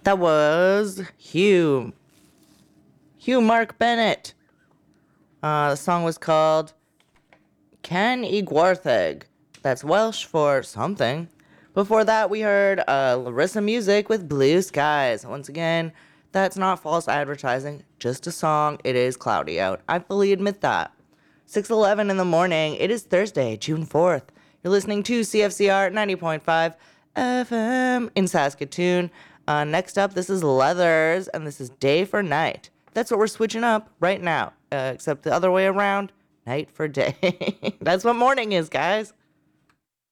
That was Hugh Mark Bennett. The song was called Can I Gwartheg. That's Welsh for something. Before that, we heard Larissa Music with Blue Skies. Once again, that's not false advertising, just a song. It is cloudy out. I fully admit that. 6:11 in the morning. It is Thursday, June 4th. You're listening to CFCR 90.5 FM in Saskatoon. Next up, this is Leathers, and this is Day for Night. That's what we're switching up right now, except the other way around, night for day. That's what morning is, guys.